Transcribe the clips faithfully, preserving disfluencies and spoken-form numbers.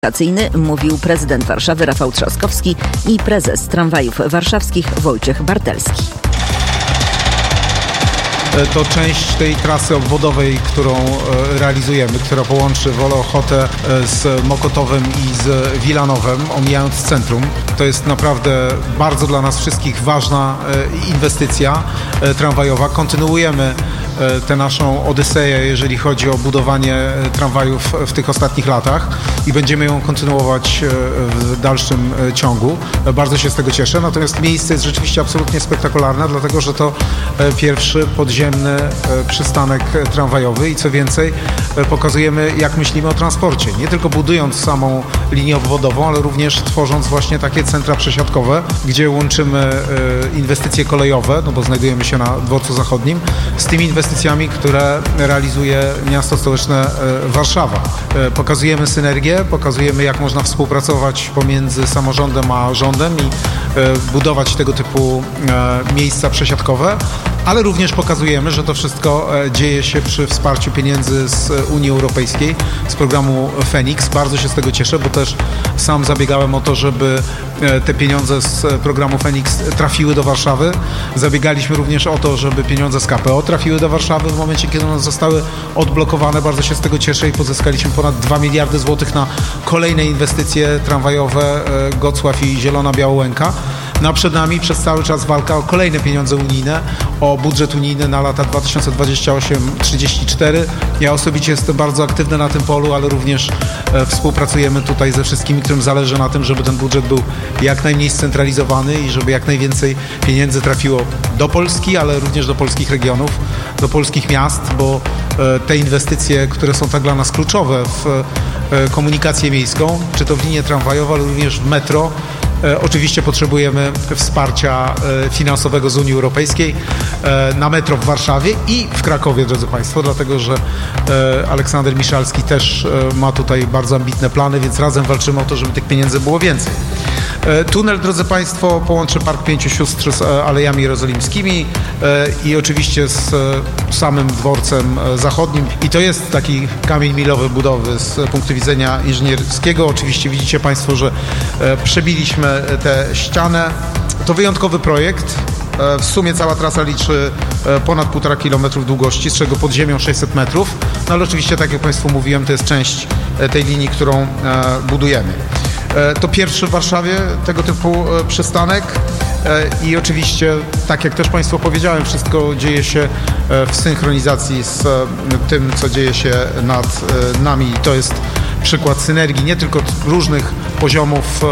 Mówił prezydent Warszawy Rafał Trzaskowski i prezes Tramwajów Warszawskich Wojciech Bartelski. To część tej trasy obwodowej, którą realizujemy, która połączy Wolę Ochotę z Mokotowem i z Wilanowem, omijając centrum. To jest naprawdę bardzo dla nas wszystkich ważna inwestycja tramwajowa. Kontynuujemy tę naszą odyseję, jeżeli chodzi o budowanie tramwajów w tych ostatnich latach i będziemy ją kontynuować w dalszym ciągu. Bardzo się z tego cieszę, natomiast miejsce jest rzeczywiście absolutnie spektakularne, dlatego że to pierwszy podziemny przystanek tramwajowy i co więcej pokazujemy, jak myślimy o transporcie. Nie tylko budując samą linię obwodową, ale również tworząc właśnie takie centra przesiadkowe, gdzie łączymy inwestycje kolejowe, no bo znajdujemy się na dworcu zachodnim, z tymi inwestycjami, które realizuje miasto stołeczne Warszawa. Pokazujemy synergię, pokazujemy, jak można współpracować pomiędzy samorządem a rządem i budować tego typu miejsca przesiadkowe, ale również pokazujemy, że to wszystko dzieje się przy wsparciu pieniędzy z Unii Europejskiej, z programu Feniks. Bardzo się z tego cieszę, bo też sam zabiegałem o to, żeby te pieniądze z programu Feniks trafiły do Warszawy. Zabiegaliśmy również o to, żeby pieniądze z K P O trafiły do Warszawy w momencie, kiedy one zostały odblokowane. Bardzo się z tego cieszę i pozyskaliśmy ponad dwa miliardy złotych na kolejne inwestycje tramwajowe Gocław i Zielona Białołęka. No a przed nami przez cały czas walka o kolejne pieniądze unijne, o budżet unijny na lata dwa tysiące dwudziesty ósmy do trzydziestego czwartego. Ja osobiście jestem bardzo aktywny na tym polu, ale również e, współpracujemy tutaj ze wszystkimi, którym zależy na tym, żeby ten budżet był jak najmniej scentralizowany i żeby jak najwięcej pieniędzy trafiło do Polski, ale również do polskich regionów, do polskich miast, bo e, te inwestycje, które są tak dla nas kluczowe w e, komunikację miejską, czy to w linię tramwajową, ale również w metro, oczywiście potrzebujemy wsparcia finansowego z Unii Europejskiej na metro w Warszawie i w Krakowie, drodzy Państwo, dlatego że Aleksander Miszalski też ma tutaj bardzo ambitne plany, więc razem walczymy o to, żeby tych pieniędzy było więcej. Tunel, drodzy Państwo, połączy Park Pięciu Sióstr z Alejami Jerozolimskimi i oczywiście z samym dworcem zachodnim. I to jest taki kamień milowy budowy z punktu widzenia inżynierskiego. Oczywiście widzicie Państwo, że przebiliśmy tę ścianę. To wyjątkowy projekt. W sumie cała trasa liczy ponad półtora kilometrów długości, z czego pod ziemią sześćset metrów. No ale oczywiście, tak jak Państwu mówiłem, to jest część tej linii, którą budujemy. To pierwszy w Warszawie tego typu przystanek i oczywiście, tak jak też Państwu powiedziałem, wszystko dzieje się w synchronizacji z tym, co dzieje się nad nami. To jest przykład synergii nie tylko różnych poziomów,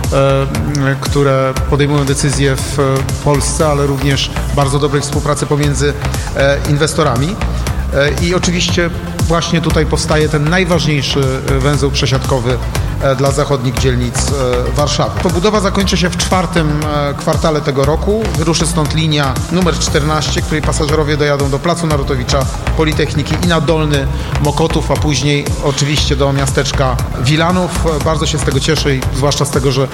które podejmują decyzje w Polsce, ale również bardzo dobrej współpracy pomiędzy inwestorami. I oczywiście właśnie tutaj powstaje ten najważniejszy węzeł przesiadkowy dla zachodnich dzielnic Warszawy. Pobudowa zakończy się w czwartym kwartale tego roku. Wyruszy stąd linia numer czternaście, której pasażerowie dojadą do Placu Narutowicza, Politechniki i na Dolny Mokotów, a później oczywiście do miasteczka Wilanów. Bardzo się z tego cieszę i zwłaszcza z tego, że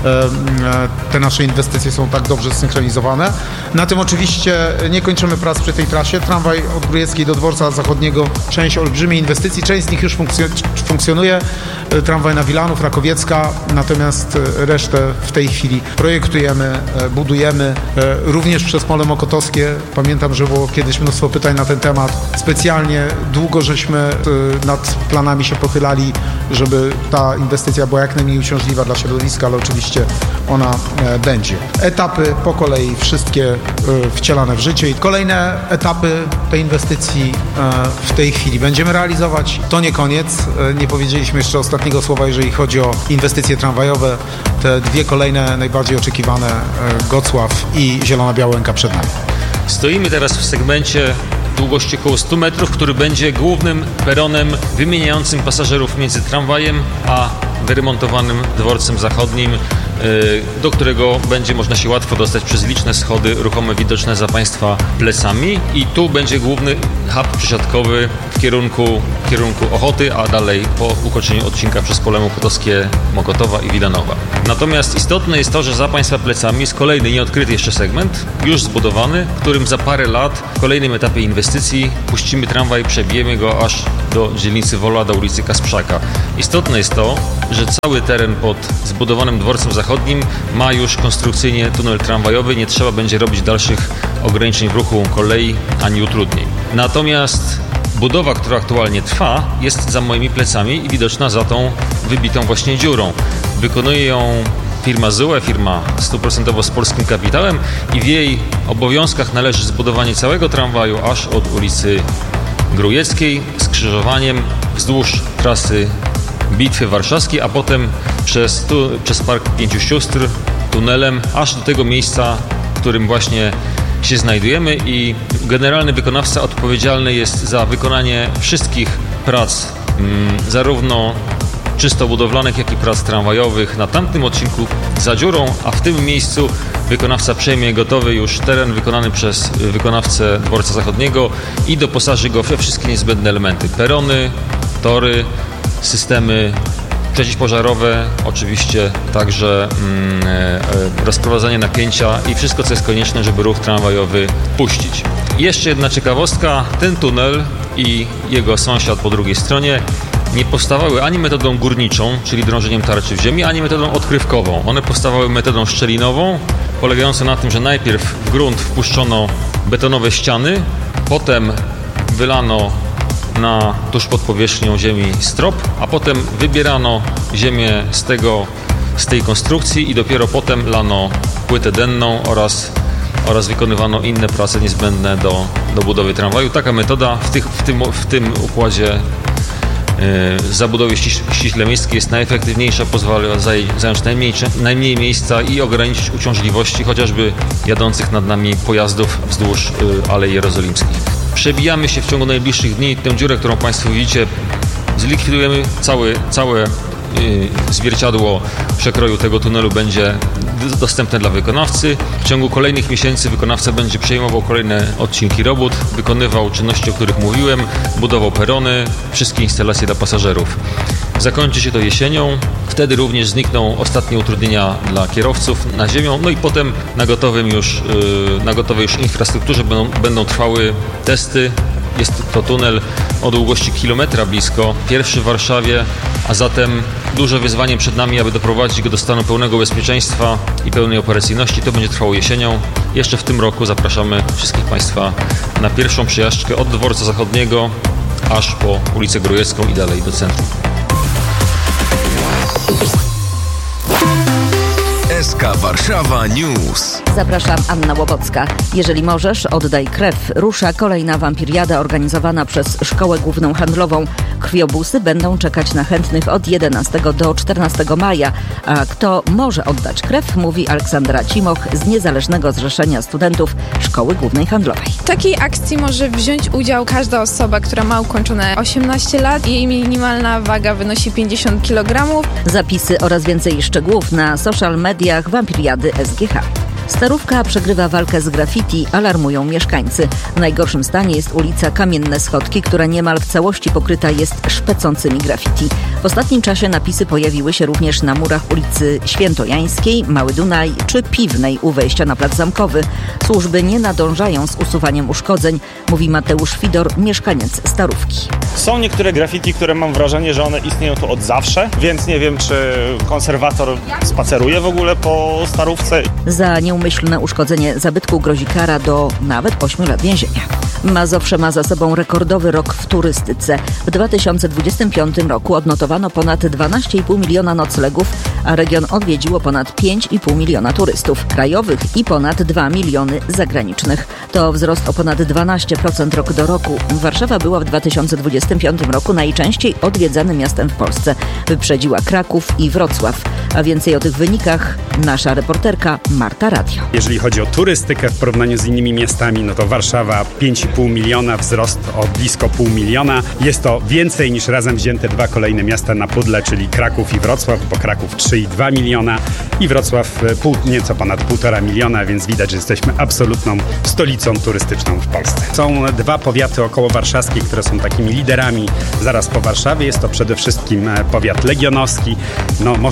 te nasze inwestycje są tak dobrze zsynchronizowane. Na tym oczywiście nie kończymy prac przy tej trasie. Tramwaj od Grójeckiej do Dworca Zachodniego, część olbrzymiej inwestycji, część z nich już funkcjonuje. Tramwaj na Wilanów, Rakowiecka, natomiast resztę w tej chwili projektujemy, budujemy. Również przez Pole Mokotowskie. Pamiętam, że było kiedyś mnóstwo pytań na ten temat. Specjalnie długo żeśmy nad planami się pochylali, żeby ta inwestycja była jak najmniej uciążliwa dla środowiska, ale oczywiście ona będzie. Etapy po kolei wszystkie wcielane w życie i kolejne etapy tej inwestycji w tej chwili będziemy realizować. To nie koniec. Nie powiedzieliśmy jeszcze ostatniego słowa, jeżeli chodzi o inwestycje tramwajowe. Te dwie kolejne, najbardziej oczekiwane, Gocław i Zielona Białołęka przed nami. Stoimy teraz w segmencie długości około stu metrów, który będzie głównym peronem wymieniającym pasażerów między tramwajem a wyremontowanym dworcem zachodnim, do którego będzie można się łatwo dostać przez liczne schody ruchome widoczne za Państwa plecami. I tu będzie główny hub przesiadkowy w kierunku, w kierunku Ochoty, a dalej po ukończeniu odcinka przez Pole Mokotowskie, Mokotowa i Wilanowa. Natomiast istotne jest to, że za Państwa plecami jest kolejny nieodkryty jeszcze segment, już zbudowany, w którym za parę lat w kolejnym etapie inwestycji puścimy tramwaj, przebijemy go aż do dzielnicy Wola, do ulicy Kasprzaka. Istotne jest to, że cały teren pod zbudowanym dworcem zachodnim ma już konstrukcyjnie tunel tramwajowy, nie trzeba będzie robić dalszych ograniczeń w ruchu kolei ani utrudnień. Natomiast budowa, która aktualnie trwa, jest za moimi plecami i widoczna za tą wybitą właśnie dziurą. Wykonuje ją firma Z U E, firma stuprocentowo z polskim kapitałem i w jej obowiązkach należy zbudowanie całego tramwaju aż od ulicy Grójeckiej, skrzyżowaniem wzdłuż trasy Bitwy Warszawskiej, a potem przez, tu, przez Park Pięciu Sióstr, tunelem, aż do tego miejsca, w którym właśnie się znajdujemy, i generalny wykonawca odpowiedzialny jest za wykonanie wszystkich prac, mm, zarówno czysto budowlanych, jak i prac tramwajowych na tamtym odcinku za dziurą, a w tym miejscu wykonawca przejmie gotowy już teren wykonany przez wykonawcę dworca zachodniego i doposaży go we wszystkie niezbędne elementy: perony, tory, systemy przeciwpożarowe, oczywiście także mm, e, rozprowadzanie napięcia i wszystko, co jest konieczne, żeby ruch tramwajowy puścić. Jeszcze jedna ciekawostka: ten tunel i jego sąsiad po drugiej stronie nie powstawały ani metodą górniczą, czyli drążeniem tarczy w ziemi, ani metodą odkrywkową. One powstawały metodą szczelinową, polegającą na tym, że najpierw w grunt wpuszczono betonowe ściany, potem wylano na tuż pod powierzchnią ziemi strop, a potem wybierano ziemię z tego, z tej konstrukcji i dopiero potem lano płytę denną oraz, oraz wykonywano inne prace niezbędne do, do budowy tramwaju. Taka metoda w, tych, w, tym, w tym układzie w zabudowie ściś, ściśle miejskiej jest najefektywniejsza, pozwala zająć najmniej, najmniej miejsca i ograniczyć uciążliwości chociażby jadących nad nami pojazdów wzdłuż Alei Jerozolimskich. Przebijamy się w ciągu najbliższych dni. Tę dziurę, którą Państwo widzicie, zlikwidujemy. Całe, całe zwierciadło przekroju tego tunelu będzie dostępne dla wykonawcy. W ciągu kolejnych miesięcy wykonawca będzie przejmował kolejne odcinki robót, wykonywał czynności, o których mówiłem, budował perony, wszystkie instalacje dla pasażerów. Zakończy się to jesienią, wtedy również znikną ostatnie utrudnienia dla kierowców na ziemią, no i potem na gotowym już, na gotowej już infrastrukturze będą, będą trwały testy. Jest to tunel o długości kilometra blisko, pierwszy w Warszawie, a zatem duże wyzwanie przed nami, aby doprowadzić go do stanu pełnego bezpieczeństwa i pełnej operacyjności. To będzie trwało jesienią. Jeszcze w tym roku zapraszamy wszystkich Państwa na pierwszą przejażdżkę od dworca zachodniego aż po ulicę Grójecką i dalej do centrum. S K Warszawa News. Zapraszam, Anna Łobocka. Jeżeli możesz, oddaj krew. Rusza kolejna wampiriada organizowana przez Szkołę Główną Handlową. Krwiobusy będą czekać na chętnych od jedenastego do czternastego maja. A kto może oddać krew, mówi Aleksandra Cimoch z Niezależnego Zrzeszenia Studentów Szkoły Głównej Handlowej. W takiej akcji może wziąć udział każda osoba, która ma ukończone osiemnaście lat i jej minimalna waga wynosi pięćdziesiąt kilogramów. Zapisy oraz więcej szczegółów na social mediach Wampiriady S G H. Starówka przegrywa walkę z graffiti, alarmują mieszkańcy. W najgorszym stanie jest ulica Kamienne Schodki, która niemal w całości pokryta jest szpecącymi graffiti. W ostatnim czasie napisy pojawiły się również na murach ulicy Świętojańskiej, Mały Dunaj czy Piwnej u wejścia na Plac Zamkowy. Służby nie nadążają z usuwaniem uszkodzeń, mówi Mateusz Fidor, mieszkaniec Starówki. Są niektóre graffiti, które mam wrażenie, że one istnieją tu od zawsze, więc nie wiem, czy konserwator spaceruje w ogóle po Starówce. Za nieumyślne uszkodzenie zabytku grozi kara do nawet ośmiu lat więzienia. Mazowsze ma za sobą rekordowy rok w turystyce. W dwa tysiące dwudziestym piątym roku odnotowano ponad dwanaście i pół miliona noclegów, a region odwiedziło ponad pięć i pół miliona turystów krajowych i ponad dwa miliony zagranicznych. To wzrost o ponad dwanaście procent rok do roku. Warszawa była w dwa tysiące dwudziestym piątym roku najczęściej odwiedzanym miastem w Polsce. Wyprzedziła Kraków i Wrocław. A więcej o tych wynikach nasza reporterka Marta Radio. Jeżeli chodzi o turystykę w porównaniu z innymi miastami, no to Warszawa pięć i pół miliona, wzrost o blisko pół miliona. Jest to więcej niż razem wzięte dwa kolejne miasta na pudle, czyli Kraków i Wrocław, bo Kraków trzy i dwa miliona i Wrocław pół, nieco ponad półtora miliona, więc widać, że jesteśmy absolutną stolicą turystyczną w Polsce. Są dwa powiaty okołowarszawskie, które są takimi liderami zaraz po Warszawie. Jest to przede wszystkim powiat legionowski. No, można powiedzieć,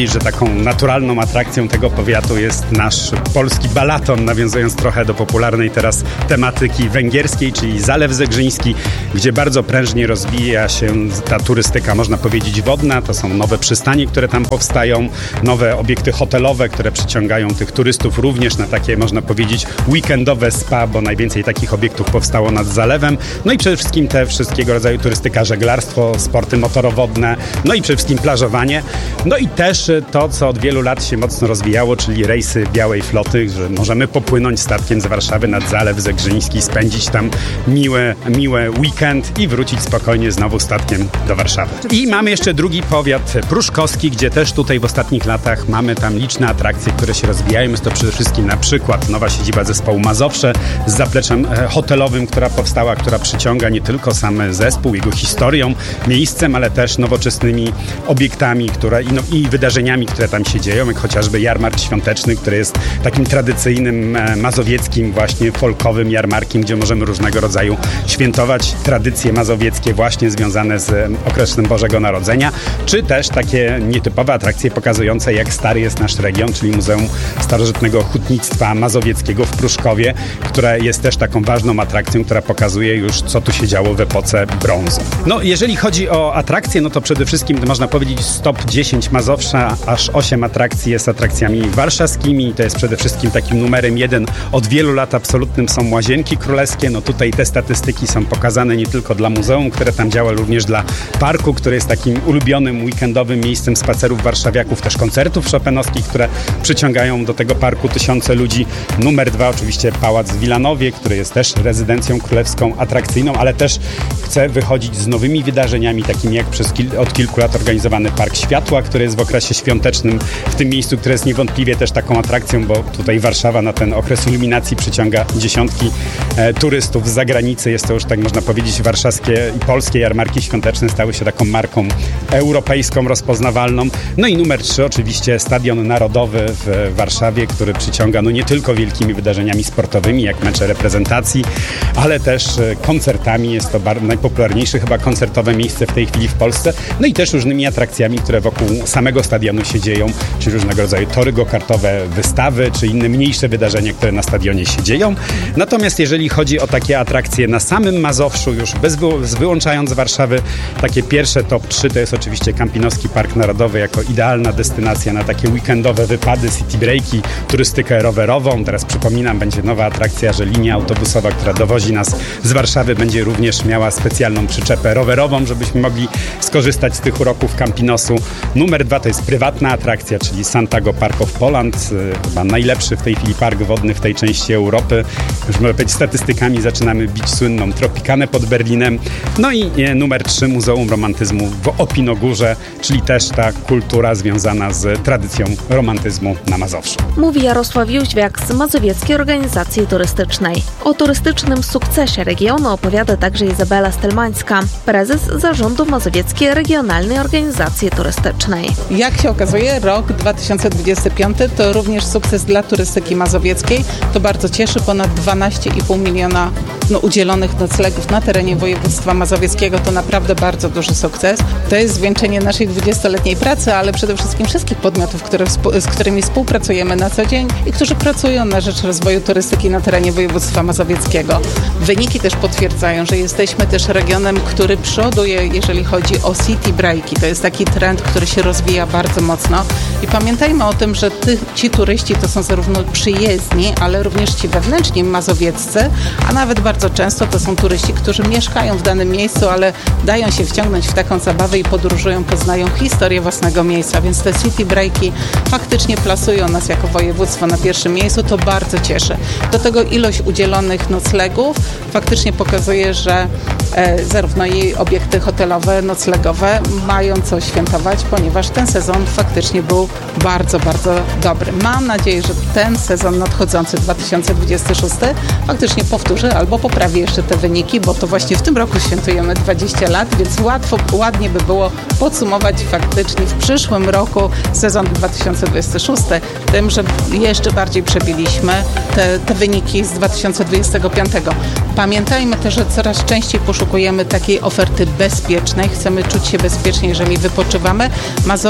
powiedzieć, że taką naturalną atrakcją tego powiatu jest nasz polski balaton, nawiązując trochę do popularnej teraz tematyki węgierskiej, czyli Zalew Zegrzyński, gdzie bardzo prężnie rozwija się ta turystyka, można powiedzieć, wodna. To są nowe przystanie, które tam powstają, nowe obiekty hotelowe, które przyciągają tych turystów również na takie, można powiedzieć, weekendowe spa, bo najwięcej takich obiektów powstało nad zalewem. No i przede wszystkim te wszystkiego rodzaju turystyka, żeglarstwo, sporty motorowodne, no i przede wszystkim plażowanie. No i też to, co od wielu lat się mocno rozwijało, czyli rejsy Białej Floty, że możemy popłynąć statkiem z Warszawy nad Zalew Zegrzyński, spędzić tam miły, miły weekend i wrócić spokojnie znowu statkiem do Warszawy. I mamy jeszcze drugi powiat pruszkowski, gdzie też tutaj w ostatnich latach mamy tam liczne atrakcje, które się rozwijają. Jest to przede wszystkim na przykład nowa siedziba zespołu Mazowsze z zapleczem hotelowym, która powstała, która przyciąga nie tylko sam zespół, jego historią, miejscem, ale też nowoczesnymi obiektami które, i, no, i wydarzeniami, które tam się dzieją, jak chociażby jarmark świąteczny, który jest takim tradycyjnym mazowieckim, właśnie folkowym jarmarkiem, gdzie możemy różnego rodzaju świętować tradycje mazowieckie właśnie związane z okresem Bożego Narodzenia, czy też takie nietypowe atrakcje pokazujące, jak stary jest nasz region, czyli Muzeum Starożytnego Hutnictwa Mazowieckiego w Pruszkowie, które jest też taką ważną atrakcją, która pokazuje już, co tu się działo w epoce brązu. No, jeżeli chodzi o atrakcje, no to przede wszystkim można powiedzieć stop dziesięć Mazowsza, aż osiem atrakcji jest atrakcjami warszawskimi. To jest przede wszystkim takim numerem jeden. Od wielu lat absolutnym są Łazienki Królewskie. No tutaj te statystyki są pokazane nie tylko dla muzeum, które tam działa, również dla parku, który jest takim ulubionym weekendowym miejscem spacerów warszawiaków, też koncertów chopinowskich, które przyciągają do tego parku tysiące ludzi. Numer dwa oczywiście Pałac w Wilanowie, który jest też rezydencją królewską atrakcyjną, ale też chce wychodzić z nowymi wydarzeniami, takimi jak przez kil- od kilku lat organizowany Park Światła, który jest w okresie świątecznym w tym miejscu, które jest niewątpliwie też taką atrakcją, bo tutaj Warszawa na ten okres iluminacji przyciąga dziesiątki e, turystów z zagranicy. Jest to już, tak można powiedzieć, warszawskie i polskie jarmarki świąteczne stały się taką marką europejską, rozpoznawalną. No i numer trzy oczywiście Stadion Narodowy w Warszawie, który przyciąga no nie tylko wielkimi wydarzeniami sportowymi, jak mecze reprezentacji, ale też koncertami. Jest to bar- najpopularniejsze chyba koncertowe miejsce w tej chwili w Polsce. No i też różnymi atrakcjami, które wokół samego stadionu się dzieją, czyli różnego rodzaju tory go-kartowe, wystawy, czy inne mniejsze wydarzenia, które na stadionie się dzieją. Natomiast jeżeli chodzi o takie atrakcje na samym Mazowszu, już bez wy- wyłączając Warszawy, takie pierwsze top trzy to jest oczywiście Kampinoski Park Narodowy jako idealna destynacja na takie weekendowe wypady, city breaki, turystykę rowerową. Teraz przypominam, będzie nowa atrakcja, że linia autobusowa, która dowozi nas z Warszawy, będzie również miała specjalną przyczepę rowerową, żebyśmy mogli skorzystać z tych uroków Campinosu. Numer dwa to jest prywatna atrakcja, czyli Santiago Park of Poland, chyba najlepszy w tej chwili park wodny w tej części Europy. Już można powiedzieć, statystykami zaczynamy bić słynną Tropikanę pod Berlinem. No i nie, numer trzy Muzeum Romantyzmu w Opinogórze, czyli też ta kultura związana z tradycją romantyzmu na Mazowszu. Mówi Jarosław Jóźwiak z Mazowieckiej Organizacji Turystycznej. O turystycznym sukcesie regionu opowiada także Izabela Stelmańska, prezes zarządu Mazowieckiej Regionalnej Organizacji Turystycznej. Jak się okazuje, rok dwa tysiące dwudziesty piąty to również sukces dla turystyki mazowieckiej. To bardzo cieszy, ponad dwanaście i pół miliona no, udzielonych noclegów na terenie województwa mazowieckiego. To naprawdę bardzo duży sukces. To jest zwieńczenie naszej dwudziestoletniej pracy, ale przede wszystkim wszystkich podmiotów, które, z którymi współpracujemy na co dzień i którzy pracują na rzecz rozwoju turystyki na terenie województwa mazowieckiego. Wyniki też potwierdzają, że jesteśmy też regionem, który przoduje, jeżeli chodzi o city breaki. To jest taki trend, który się rozwija bardzo mocno. I pamiętajmy o tym, że ty, ci turyści to są zarówno przyjezdni, ale również ci wewnętrzni mazowieccy, a nawet bardzo często to są turyści, którzy mieszkają w danym miejscu, ale dają się wciągnąć w taką zabawę i podróżują, poznają historię własnego miejsca, więc te city breaki faktycznie plasują nas jako województwo na pierwszym miejscu, to bardzo cieszy. Do tego ilość udzielonych noclegów faktycznie pokazuje, że e, zarówno i obiekty hotelowe, noclegowe mają co świętować, ponieważ ten sezon faktycznie był bardzo, bardzo dobry. Mam nadzieję, że ten sezon nadchodzący dwa tysiące dwudziesty szósty faktycznie powtórzy albo poprawi jeszcze te wyniki, bo to właśnie w tym roku świętujemy dwadzieścia lat, więc łatwo, ładnie by było podsumować faktycznie w przyszłym roku sezon dwa tysiące dwudziesty szósty, tym, że jeszcze bardziej przebiliśmy te, te wyniki z dwa tysiące dwudziestego piątego. Pamiętajmy też, że coraz częściej poszukujemy takiej oferty bezpiecznej. Chcemy czuć się bezpiecznie, jeżeli wypoczywamy. Mazowsze faktycznie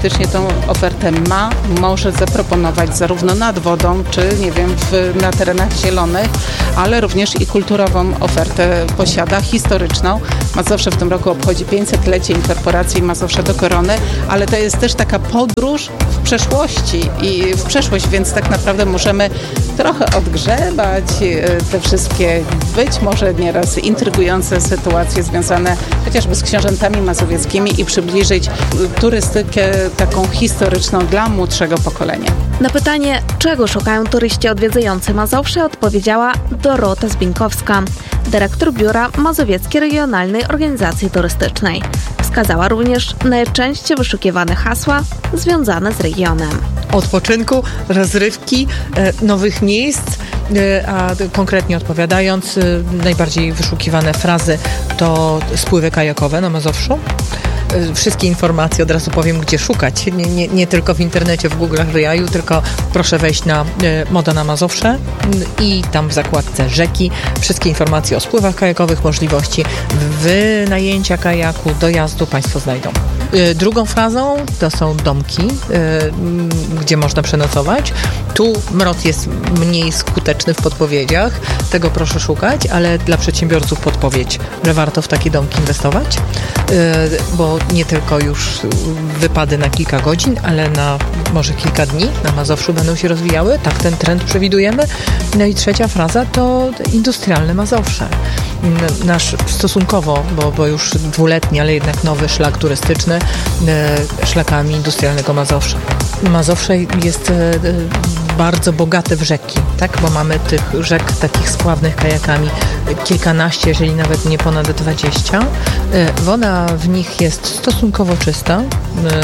faktycznie tą ofertę ma, może zaproponować zarówno nad wodą, czy nie wiem, w, na terenach zielonych, ale również i kulturową ofertę posiada, historyczną. Mazowsze w tym roku obchodzi pięćsetlecie inkorporacji Mazowsze do korony, ale to jest też taka podróż w przeszłości i w przeszłość, więc tak naprawdę możemy trochę odgrzebać te wszystkie być może nieraz intrygujące sytuacje związane chociażby z książętami mazowieckimi i przybliżyć turystykę taką historyczną dla młodszego pokolenia. Na pytanie, czego szukają turyści odwiedzający Mazowsze, odpowiedziała Dorota Zbinkowska, dyrektor biura Mazowieckiej Regionalnej Organizacji Turystycznej. Wskazała również najczęściej wyszukiwane hasła związane z regionem. Odpoczynku, rozrywki, nowych miejsc, a konkretnie odpowiadając, najbardziej wyszukiwane frazy to spływy kajakowe na Mazowszu. Wszystkie informacje od razu powiem, gdzie szukać. Nie, nie, nie tylko w internecie, w Google'ach wyjaju, tylko proszę wejść na Moda na Mazowsze i tam w zakładce rzeki wszystkie informacje o spływach kajakowych, możliwości wynajęcia kajaku, dojazdu Państwo znajdą. Drugą frazą to są domki, gdzie można przenocować. Tu M R O T jest mniej skuteczny w podpowiedziach, tego proszę szukać, ale dla przedsiębiorców podpowiedź, że warto w takie domki inwestować, bo nie tylko już wypady na kilka godzin, ale na może kilka dni na Mazowszu będą się rozwijały, tak ten trend przewidujemy. No i trzecia fraza to industrialne Mazowsze. Nasz stosunkowo, bo, bo już dwuletni, ale jednak nowy szlak turystyczny e, szlakami industrialnego Mazowsza. Mazowsze jest e, bardzo bogate w rzeki, tak? Bo mamy tych rzek takich spławnych kajakami kilkanaście, jeżeli nawet nie ponad dwadzieścia. E, woda w nich jest stosunkowo czysta. E,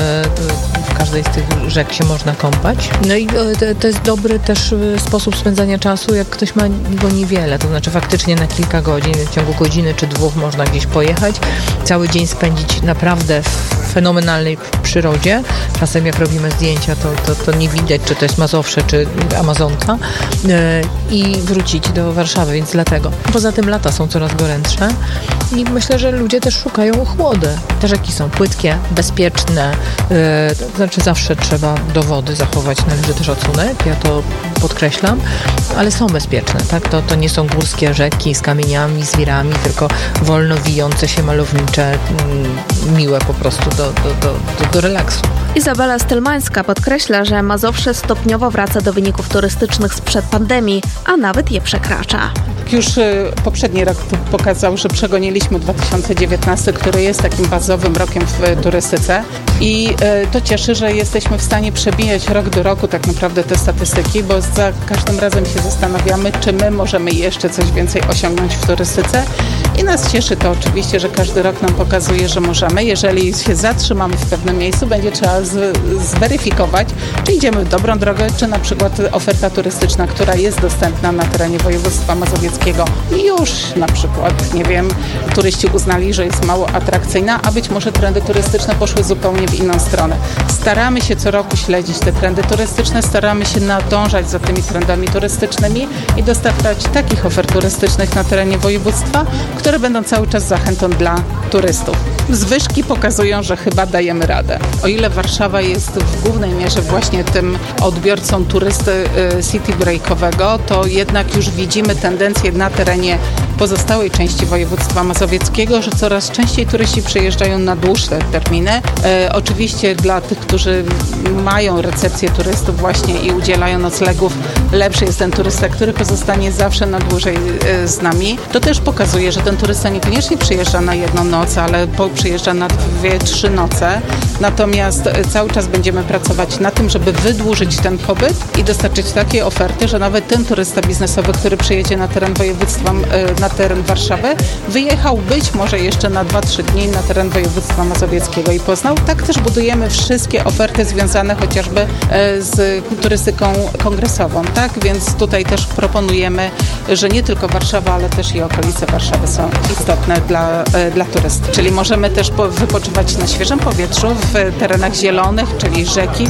w każdej z tych rzek się można kąpać. No i e, to jest dobry też sposób spędzania czasu, jak ktoś ma go niewiele, to znaczy faktycznie na kilka godzin, w ciągu godziny czy dwóch można gdzieś pojechać, cały dzień spędzić naprawdę w fenomenalnej przyrodzie. Czasem jak robimy zdjęcia, to, to, to nie widać, czy to jest Mazowsze, czy Amazonka yy, i wrócić do Warszawy, więc dlatego. Poza tym lata są coraz gorętsze i myślę, że ludzie też szukają chłody. Te rzeki są płytkie, bezpieczne, yy, to znaczy zawsze trzeba do wody zachować, należy też szacunek, ja to podkreślam, ale są bezpieczne, tak? To, to nie są górskie rzeki z kamieniami, z wirami, tylko wolno wijące się, malownicze, mm, miłe po prostu do, do, do, do, do relaksu. Izabela Stelmańska podkreśla, że Mazowsze stopniowo wraca do wyników turystycznych sprzed pandemii, a nawet je przekracza. Już y, poprzedni rok pokazał, że przegoniliśmy dwa tysiące dziewiętnasty, który jest takim bazowym rokiem w y, turystyce i y, to cieszy, że jesteśmy w stanie przebijać rok do roku tak naprawdę te statystyki, bo za każdym razem się zastanawiamy, czy my możemy jeszcze coś więcej osiągnąć w turystyce i nas cieszy to oczywiście, że każdy rok nam pokazuje, że możemy. Jeżeli się zatrzymamy w pewnym miejscu, będzie trzeba z, zweryfikować, czy idziemy w dobrą drogę, czy na przykład oferta turystyczna, która jest dostępna na terenie województwa mazowieckiego już na przykład, nie wiem, turyści uznali, że jest mało atrakcyjna, a być może trendy turystyczne poszły zupełnie w inną stronę. Staramy się co roku śledzić te trendy turystyczne, staramy się nadążać za tymi trendami turystycznymi i dostarczać takich ofert turystycznych na terenie województwa, które będą cały czas zachętą dla turystów. Zwyżki pokazują, że chyba dajemy radę. O ile Warszawa jest w głównej mierze właśnie tym odbiorcą turysty city breakowego, to jednak już widzimy tendencję na terenie pozostałej części województwa mazowieckiego, że coraz częściej turyści przyjeżdżają na dłuższe terminy. E, oczywiście dla tych, którzy mają recepcję turystów właśnie i udzielają noclegów, lepszy jest ten turysta, który pozostanie zawsze na dłużej e, z nami. To też pokazuje, że ten turysta niekoniecznie przyjeżdża na jedną noc, ale po, przyjeżdża na dwie, trzy noce. Natomiast e, cały czas będziemy pracować na tym, żeby wydłużyć ten pobyt i dostarczyć takie oferty, że nawet ten turysta biznesowy, który przyjedzie na teren województwa, e, na teren Warszawy, wyjechał być może jeszcze na dwa trzy dni na teren województwa mazowieckiego i poznał. Tak też budujemy wszystkie oferty związane chociażby z turystyką kongresową, tak? Więc tutaj też proponujemy, że nie tylko Warszawa, ale też i okolice Warszawy są bardzo istotne dla, dla turystów. Czyli możemy też po, wypoczywać na świeżym powietrzu w terenach zielonych, czyli rzeki,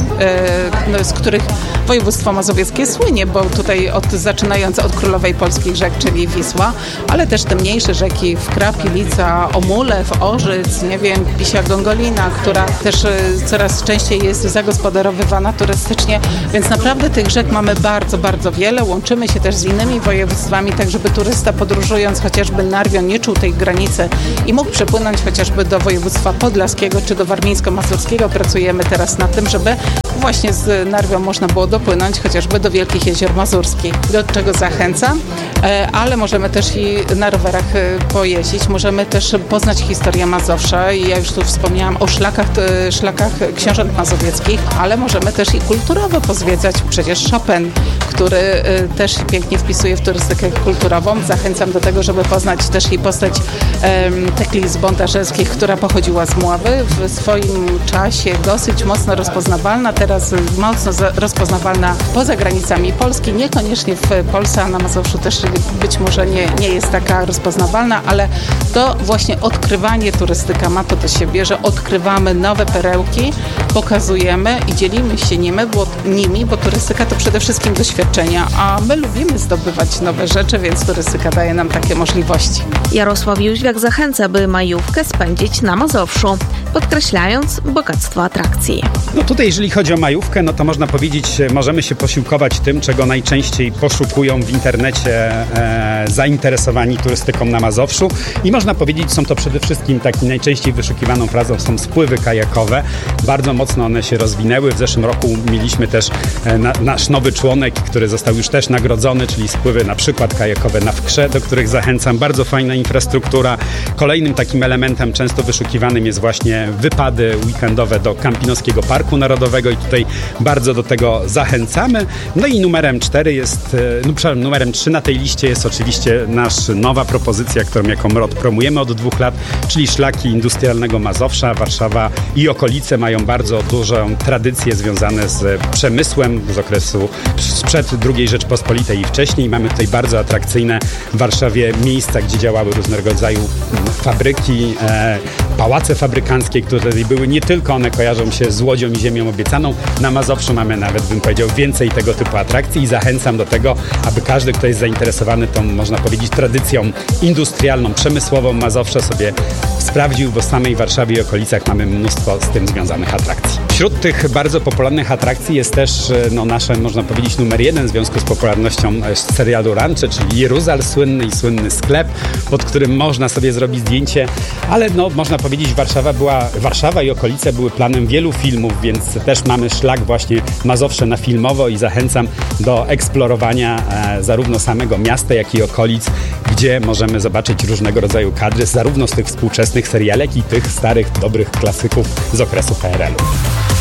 no, z których województwo mazowieckie słynie, bo tutaj od, zaczynając od królowej polskich rzek, czyli Wisła, ale też te mniejsze rzeki w Krapilica, Omulew, Orzyc, nie wiem, Pisia Gongolina, która też coraz częściej jest zagospodarowywana turystycznie, więc naprawdę tych rzek mamy bardzo, bardzo wiele. Łączymy się też z innymi województwami, tak żeby turysta podróżując chociażby Narwią nie czuł tej granicy i mógł przepłynąć chociażby do województwa podlaskiego czy do warmińsko-mazurskiego. Pracujemy teraz nad tym, żeby właśnie z Narwią można było dopłynąć chociażby do Wielkich Jezior Mazurskich, do czego zachęcam, ale możemy też i na rowerach pojeździć, możemy też poznać historię Mazowsza i ja już tu wspomniałam o szlakach, szlakach książąt mazowieckich, ale możemy też i kulturowo pozwiedzać, przecież Chopin, który też pięknie wpisuje w turystykę kulturową. Zachęcam do tego, żeby poznać też i postać um, Tekli z Bondarzewskich, która pochodziła z Mławy, w swoim czasie dosyć mocno rozpoznawalna, teraz mocno rozpoznawalna poza granicami Polski, niekoniecznie w Polsce, a na Mazowszu też być może nie, nie jest taka rozpoznawalna, ale to właśnie odkrywanie turystyka ma to do siebie, że odkrywamy nowe perełki, pokazujemy i dzielimy się nimi, bo, nimi, bo turystyka to przede wszystkim doświadczenia, a my lubimy zdobywać nowe rzeczy, więc turystyka daje nam takie możliwości. Jarosław Jóźwiak zachęca, by majówkę spędzić na Mazowszu, podkreślając bogactwo atrakcji. No tutaj, jeżeli chodzi o majówkę, no to można powiedzieć, możemy się posiłkować tym, czego najczęściej poszukują w internecie e, zainteresowani turystyką na Mazowszu i można powiedzieć, są to przede wszystkim takim najczęściej wyszukiwaną frazą są spływy kajakowe. Bardzo mocno one się rozwinęły. W zeszłym roku mieliśmy też e, na, nasz nowy członek, który został już też nagrodzony, czyli spływy na przykład kajakowe na Wkrze, do których zachęcam. Bardzo fajna infrastruktura. Kolejnym takim elementem często wyszukiwanym jest właśnie wypady weekendowe do Kampinoskiego Parku Narodowego i tutaj bardzo do tego zachęcamy. No i numerem cztery jest, no przepraszam, numerem trzy na tej liście jest oczywiście nasza nowa propozycja, którą jako M R O T promujemy od dwóch lat, czyli szlaki industrialnego Mazowsza. Warszawa i okolice mają bardzo dużą tradycję związane z przemysłem z okresu sprzed drugiej Rzeczpospolitej i wcześniej. Mamy tutaj bardzo atrakcyjne w Warszawie miejsca, gdzie działały różnego rodzaju fabryki, e, pałace fabrykanckie, które były nie tylko one kojarzą się z Łodzią i ziemią obiecaną. Na Mazowszu mamy nawet, bym powiedział, więcej tego typu atrakcji i zachęcam do tego, aby każdy, kto jest zainteresowany tą, można powiedzieć, tradycją industrialną, przemysłową Mazowsza sobie sprawdził, bo w samej Warszawie i okolicach mamy mnóstwo z tym związanych atrakcji. Wśród tych bardzo popularnych atrakcji jest też no, nasze, można powiedzieć, numer jeden w związku z popularnością serialu Rancze, czyli Jeruzal, słynny i słynny sklep, pod którym można sobie zrobić zdjęcie, ale no, można powiedzieć, Warszawa była, Warszawa i okolice były planem wielu filmów, więc też mamy szlak właśnie Mazowsze na filmowo i zachęcam do eksplorowania e, zarówno samego miasta, jak i okolic, gdzie możemy zobaczyć różnego rodzaju kadry, zarówno z tych współczesnych serialek i tych starych, dobrych klasyków z okresu P R L u.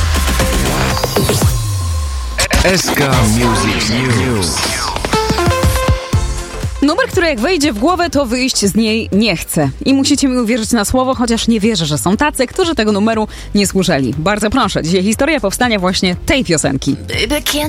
S K Music News. Numer, który jak wejdzie w głowę, to wyjść z niej nie chce. I musicie mi uwierzyć na słowo, chociaż nie wierzę, że są tacy, którzy tego numeru nie słyszeli. Bardzo proszę, dzisiaj historia powstania właśnie tej piosenki. Baby, can't